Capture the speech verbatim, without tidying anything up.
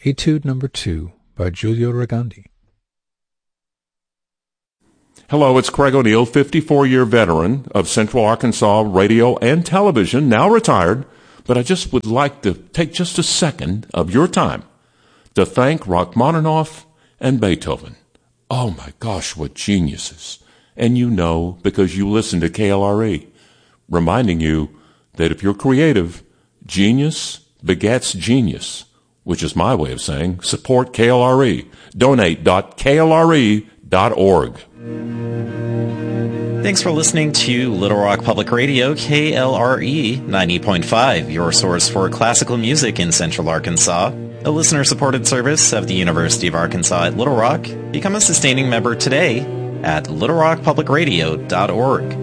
Etude Number two by Giulio Regandi. Hello, it's Craig O'Neill, fifty-four-year veteran of Central Arkansas radio and television, now retired, but I just would like to take just a second of your time to thank Rachmaninoff and Beethoven. Oh my gosh, what geniuses. And you know, because you listen to K L R E, reminding you that if you're creative, genius begets genius, which is my way of saying support K L R E. Donate dot K L R E dot org. Thanks for listening to Little Rock Public Radio, K L R E ninety point five, your source for classical music in Central Arkansas, a listener-supported service of the University of Arkansas at Little Rock. Become a sustaining member today at little rock public radio dot org.